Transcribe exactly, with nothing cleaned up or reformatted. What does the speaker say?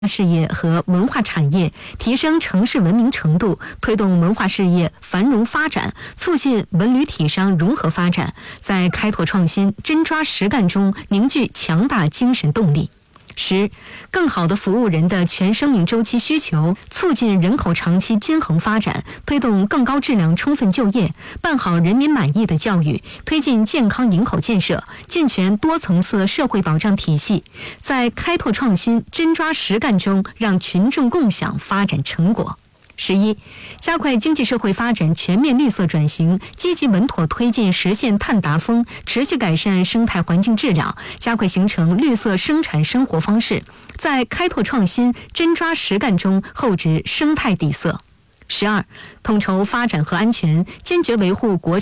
事业和文化产业，提升城市文明程度，推动文化事业繁荣发展，促进文旅体商融合发展，在开拓创新、真抓实干中凝聚强大精神动力。十、更好地服务人的全生命周期需求，促进人口长期均衡发展，推动更高质量充分就业，办好人民满意的教育，推进健康营口建设，健全多层次社会保障体系，在开拓创新、真抓实干中让群众共享发展成果。十一、加快经济社会发展全面绿色转型，积极稳妥推进实现碳达峰，持续改善生态环境质量，加快形成绿色生产生活方式，在开拓创新、真抓实干中厚植生态底色。十二、统筹发展和安全，坚决维护国家